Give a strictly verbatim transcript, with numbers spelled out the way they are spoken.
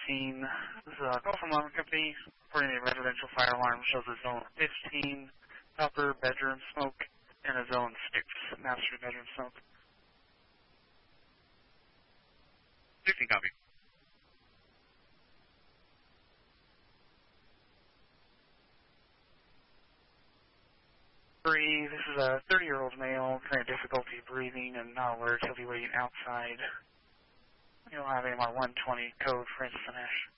fifteen. This is a call from Alarm Company. Reporting a residential fire alarm shows a zone fifteen, upper bedroom smoke, and a zone six, master bedroom smoke. sixteen copy. Three, this is a thirty-year-old male, having difficulty breathing and not alert. He'll be waiting outside. You'll have A M R one twenty code for Francis and Ash.